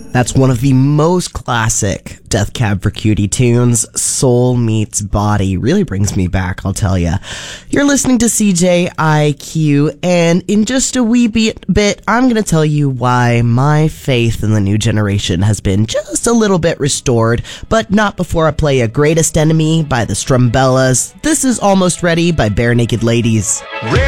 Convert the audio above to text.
That's one of the most classic Death Cab for Cutie tunes. Soul Meets Body really brings me back, I'll tell ya. You're listening to CJIQ, and in just a wee bit, I'm going to tell you why my faith in the new generation has been just a little bit restored, but not before I play a Greatest Enemy by the Strumbellas. This is Almost Ready by Bare Naked Ladies.